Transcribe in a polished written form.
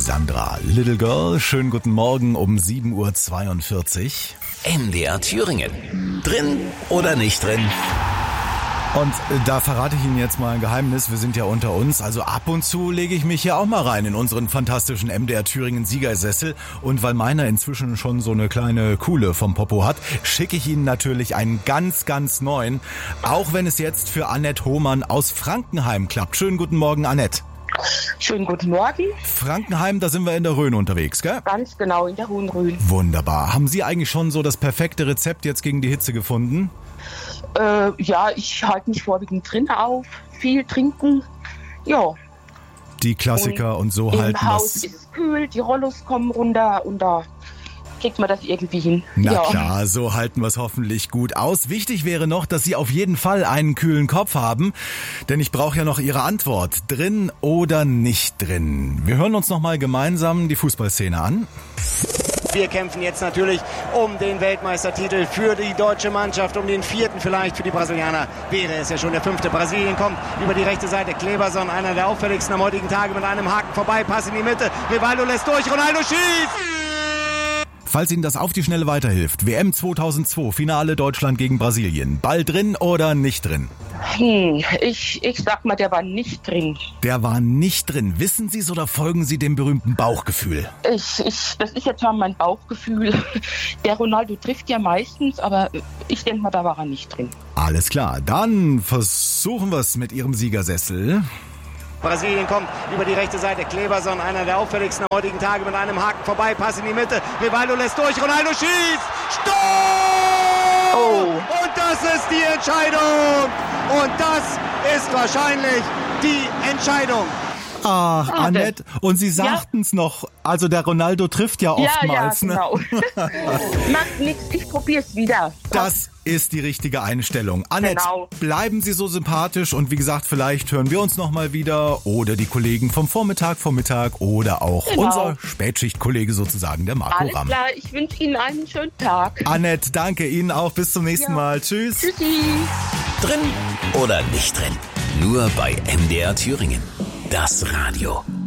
Sandra. Little Girl, schönen guten Morgen um 7:42 Uhr. MDR Thüringen. Drin oder nicht drin? Und da verrate ich Ihnen jetzt mal ein Geheimnis, wir sind ja unter uns, also ab und zu lege ich mich hier auch mal rein in unseren fantastischen MDR Thüringen Siegersessel und weil meiner inzwischen schon so eine kleine Kuhle vom Popo hat, schicke ich Ihnen natürlich einen ganz, ganz neuen, auch wenn es jetzt für Annette Hohmann aus Frankenheim klappt. Schönen guten Morgen, Annette. Schönen guten Morgen. Frankenheim, da sind wir in der Rhön unterwegs, gell? Ganz genau, in der Hohen Rhön. Wunderbar. Haben Sie eigentlich schon so das perfekte Rezept jetzt gegen die Hitze gefunden? Ja, ich halte mich vorwiegend drin auf, viel trinken, ja. Die Klassiker und so halten Im Haus das. ist es kühl, die Rollos kommen runter und da kriegt man das irgendwie hin. Na ja. klar, so halten wir es hoffentlich gut aus. Wichtig wäre noch, dass Sie auf jeden Fall einen kühlen Kopf haben, denn ich brauche ja noch Ihre Antwort. Drin oder nicht drin? Wir hören uns nochmal gemeinsam die Fußballszene an. Wir kämpfen jetzt natürlich um den Weltmeistertitel für die deutsche Mannschaft, um den 4. vielleicht für die Brasilianer. Wäre es ja schon der 5. Brasilien kommt über die rechte Seite. Kleberson, einer der auffälligsten am heutigen Tage, mit einem Haken vorbei, Pass in die Mitte. Rivaldo lässt durch, Ronaldo schießt! Falls Ihnen das auf die Schnelle weiterhilft, WM 2002, Finale Deutschland gegen Brasilien. Ball drin oder nicht drin? Ich sag mal, der war nicht drin. Der war nicht drin. Wissen Sie es oder folgen Sie dem berühmten Bauchgefühl? Das ist jetzt mal mein Bauchgefühl. Der Ronaldo trifft ja meistens, aber ich denke mal, da war er nicht drin. Alles klar, dann versuchen wir es mit Ihrem Siegersessel. Brasilien kommt über die rechte Seite. Kleberson, einer der auffälligsten am heutigen Tage, mit einem Haken vorbei, Pass in die Mitte. Rivaldo lässt durch, Ronaldo schießt! Stopp! Oh. Und das ist die Entscheidung! Und das ist wahrscheinlich die Entscheidung. Ach, Annette, und Sie sagten es noch, also der Ronaldo trifft ja oftmals. Ja, genau. Macht nichts, ich probier's wieder. Das ist die richtige Einstellung. Annette, Genau. Bleiben Sie so sympathisch und wie gesagt, vielleicht hören wir uns nochmal wieder oder die Kollegen vom Vormittag oder auch unser Spätschichtkollege sozusagen, der Marco Alles Ramm. klar, ich wünsche Ihnen einen schönen Tag. Annette, danke Ihnen auch. Bis zum nächsten Mal. Tschüss. Tschüssi. Drin oder nicht drin? Nur bei MDR Thüringen. Das Radio.